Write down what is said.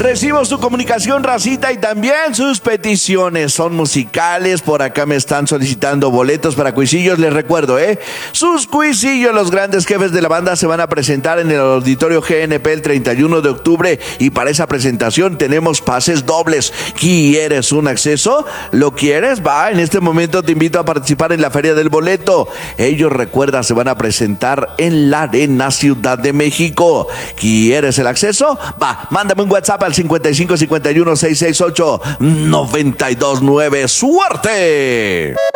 Recibo su comunicación, racita, y también sus peticiones. Son musicales. Por acá me están solicitando boletos para Cuisillos. Les recuerdo, sus Cuisillos, los grandes jefes de la banda, se van a presentar en el Auditorio GNP el 31 de octubre. Y para esa presentación tenemos pases dobles. ¿Quieres un acceso? ¿Lo quieres? Va, en este momento te invito a participar en la Feria del Boleto. Ellos, recuerda, se van a presentar en la Arena Ciudad de México. ¿Quieres el acceso? Va, mándame un WhatsApp al 55 51 668 929. ¡Suerte!